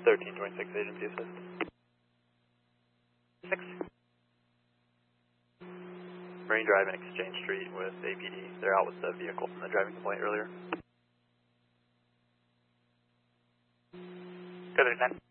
1326 agency assist. 6. Marine Drive and Exchange Street with APD. They're out with the vehicle from the driving complaint earlier. 239.